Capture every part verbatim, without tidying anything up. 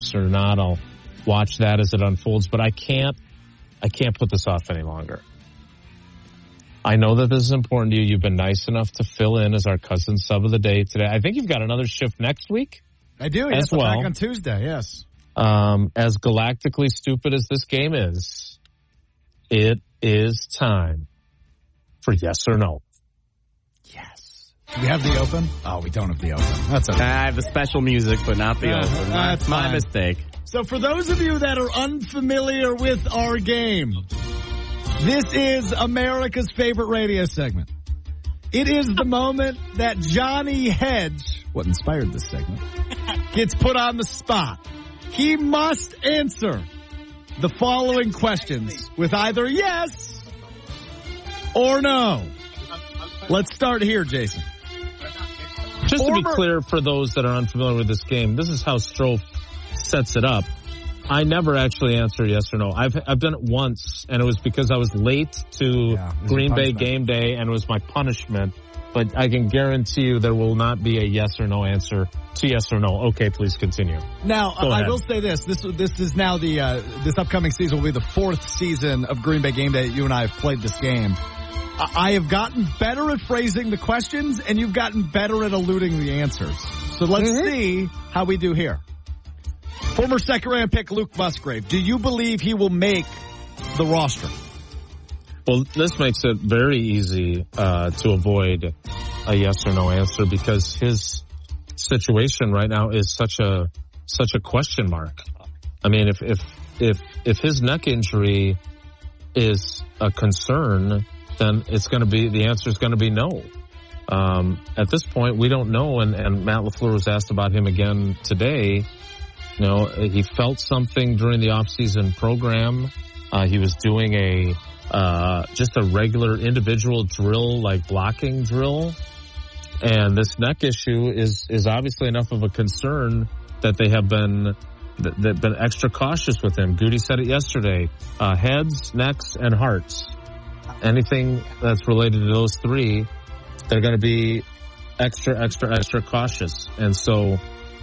yes or not. I'll watch that as it unfolds, but I can't, I can't put this off any longer. I know that this is important to you. You've been nice enough to fill in as our cousin sub of the day today. I think you've got another shift next week. I do, as yes. well. I'm back on Tuesday, yes. Um, as galactically stupid as this game is, it is time for yes or no. Yes. Do we have the open? Oh, we don't have the open. That's okay. I have the special music, but not the Yeah, open. that's My fine. mistake. So for those of you that are unfamiliar with our game, this is America's favorite radio segment. It is the moment that Johnny Hedge, what inspired this segment, gets put on the spot. He must answer the following questions with either yes or no. Let's start here, Jason. Just to be Former- clear for those that are unfamiliar with this game, this is how Strofe sets it up. I never actually answer yes or no. I've I've done it once, and it was because I was late to Yeah, it was Green a Bay punishment. game day, and it was my punishment. But I can guarantee you there will not be a yes or no answer to yes or no. Okay, please continue. Now, Go I ahead. will say this. This this is now the, uh, this upcoming season will be the fourth season of Green Bay Game Day that you and I have played this game. I, I have gotten better at phrasing the questions, and you've gotten better at eluding the answers. So let's Mm-hmm. see how we do here. Former second round pick Luke Musgrave, do you believe he will make the roster? Well, this makes it very easy uh, to avoid a yes or no answer because his situation right now is such a such a question mark. I mean, if if if if his neck injury is a concern, then it's going to be the answer is going to be no. Um, at this point, we don't know, and, and Matt LaFleur was asked about him again today. You know, he felt something during the offseason program. Uh, he was doing a uh, just a regular individual drill, like blocking drill. And this neck issue is, is obviously enough of a concern that they have been, that they've been extra cautious with him. Goody said it yesterday, uh, heads, necks, and hearts. Anything that's related to those three, they're going to be extra, extra, extra cautious. And so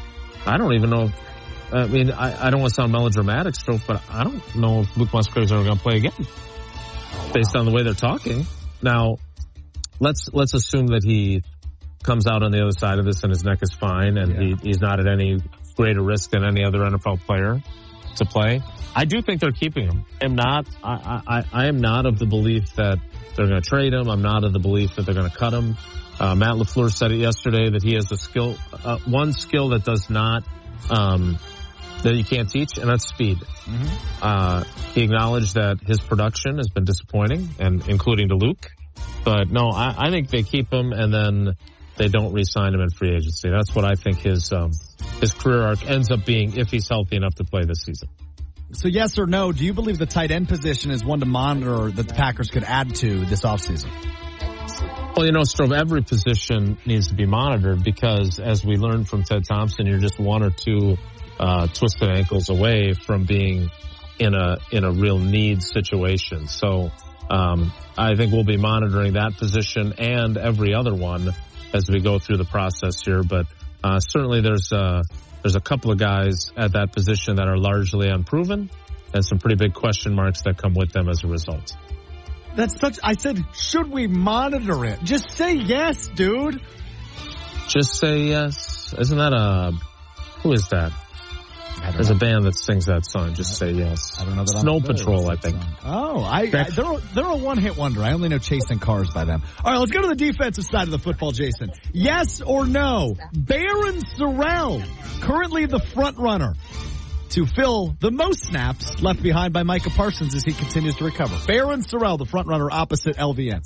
I don't even know if, I mean, I, I don't want to sound melodramatic, Stroke, but I don't know if Luke Musgrave's ever going to play again, based on the way they're talking. Now, let's let's assume that he comes out on the other side of this and his neck is fine, and Yeah. he, he's not at any greater risk than any other N F L player to play. I do think they're keeping him. I'm not. I I, I am not of the belief that they're going to trade him. I'm not of the belief that they're going to cut him. Uh, Matt LaFleur said it yesterday that he has a skill, uh, one skill that does not. Um, that you can't teach, and that's speed. Mm-hmm. Uh, he acknowledged that his production has been disappointing, and including to Luke. But no, I, I think they keep him, and then they don't re-sign him in free agency. That's what I think his um, his career arc ends up being if he's healthy enough to play this season. So yes or no, do you believe the tight end position is one to monitor that the Packers could add to this offseason? Well, you know, Strove, every position needs to be monitored because, as we learned from Ted Thompson, you're just one or two Uh, twisted ankles away from being in a in a real need situation. So um, I think we'll be monitoring that position and every other one as we go through the process here. But uh, certainly there's uh, there's a couple of guys at that position that are largely unproven and some pretty big question marks that come with them as a result. That's such, I said, should we monitor it? Just say yes, dude. Just say yes. Isn't that a, who is that? There's a band that sings that song. Just say yes. I don't know that. Snow I'm familiar Patrol, with I that think. song. Oh, I, I they're they're a one hit wonder. I only know Chasing Cars by them. All right, let's go to the defensive side of the football, Jason. Yes or no? Baron Sorrell, currently the front runner to fill the most snaps left behind by Micah Parsons as he continues to recover. Baron Sorrell, the front runner opposite L V N.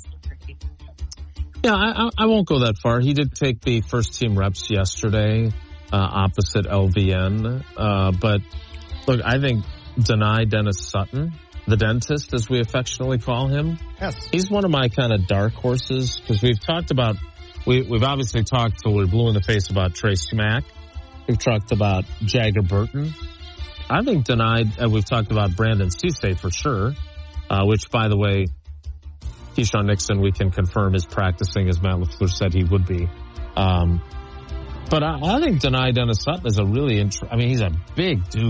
Yeah, I, I won't go that far. He did take the first team reps yesterday. Uh, opposite L V N. Uh, but look, I think Dani Dennis Sutton, the dentist, as we affectionately call him, yes, he's one of my kind of dark horses because we've talked about, we, we've obviously talked till we're blue in the face about Trey Smack. We've talked about Jagger Burton. I think Dani, uh, we've talked about Brandon Cisse for sure, uh, which, by the way, Keyshawn Nixon, we can confirm, is practicing as Matt LaFleur said he would be. Um, But I, I think Dani Dennis Sutton is a really, int- I mean, he's a big dude.